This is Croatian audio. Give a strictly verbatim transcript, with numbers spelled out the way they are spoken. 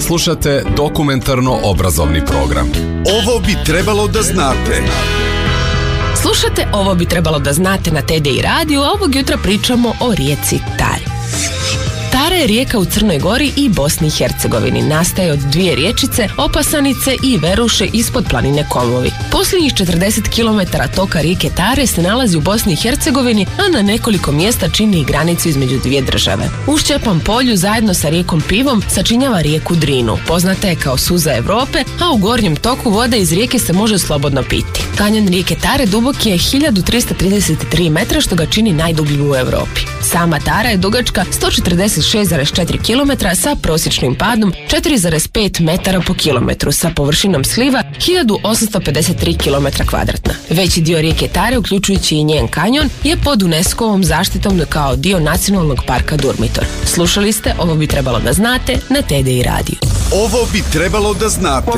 Slušate dokumentarno-obrazovni program. Ovo bi trebalo da znate. Slušate Ovo bi trebalo da znate na T D I radiju, a ovog jutra pričamo o rijeci Tari. Tara je rijeka u Crnoj Gori i Bosni i Hercegovini. Nastaje od dvije riječice, Opasanice i Veruše ispod planine Komovi. Posljednjih četrdeset kilometara toka rijeke Tare se nalazi u Bosni i Hercegovini, a na nekoliko mjesta čini i granicu između dvije države. U Šćepan polju zajedno sa rijekom Pivom sačinjava rijeku Drinu. Poznata je kao suza Europe, a u gornjem toku voda iz rijeke se može slobodno piti. Kanjon rijeke Tare dubok je hiljadu trista trideset tri metra, što ga čini najdubljim u Europi. Sama Tara je dugačka sto četrdeset šest zarez četiri kilometra sa prosječnim padom četiri zarez pet metara po kilometru, sa površinom sliva hiljadu osamsto pedeset tri kilometra kvadratna. Veći dio rijeke Tare, uključujući i njen kanjon, je pod UNESCO-ovom zaštitom kao dio Nacionalnog parka Durmitor. Slušali ste Ovo bi trebalo da znate na T D I radiju. Ovo bi trebalo da znate.